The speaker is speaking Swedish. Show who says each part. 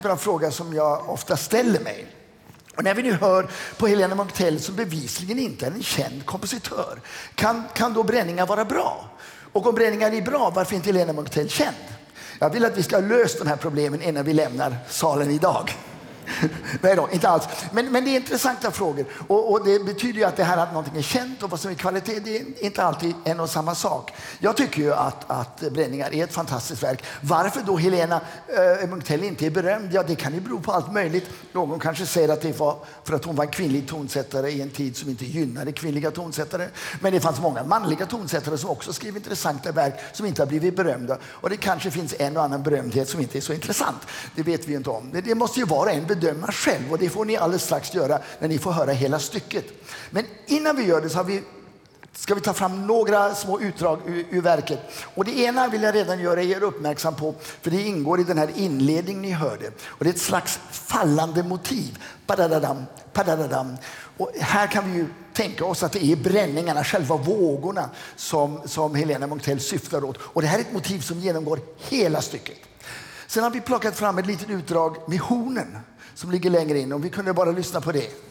Speaker 1: En fråga som jag ofta ställer mig. Och när vi nu hör på Helena Munktell, som bevisligen inte är en känd kompositör, kan då bränningar vara bra? Och om bränningar är bra, varför är inte Helena Munktell känd? Jag vill att vi ska ha löst de här problemen innan vi lämnar salen idag. Nej då, inte alls. Men det är intressanta frågor. Och det betyder ju att det här att någonting är känt och vad som är kvalitet, det är inte alltid en och samma sak. Jag tycker ju att bränningar är ett fantastiskt verk. Varför då Helena Munktell inte är berömd? Ja, det kan ju bero på allt möjligt. Någon kanske säger att det var för att hon var en kvinnlig tonsättare i en tid som inte gynnade kvinnliga tonsättare. Men det fanns många manliga tonsättare som också skrev intressanta verk som inte har blivit berömda. Och det kanske finns en och annan berömdhet som inte är så intressant. Det vet vi ju inte om. Det måste ju vara en bedöma själv, och det får ni alldeles strax göra när ni får höra hela stycket. Men innan vi gör det så ska vi ta fram några små utdrag ur verket. Och det ena vill jag redan göra er uppmärksam på, för det ingår i den här inledningen ni hörde. Och det är ett slags fallande motiv. Padadadam, padadadam. Och här kan vi ju tänka oss att det är bränningarna, själva vågorna, som Helena Munktell syftar åt. Och det här är ett motiv som genomgår hela stycket. Sen har vi plockat fram ett litet utdrag med hornen som ligger längre in, och vi kunde bara lyssna på det.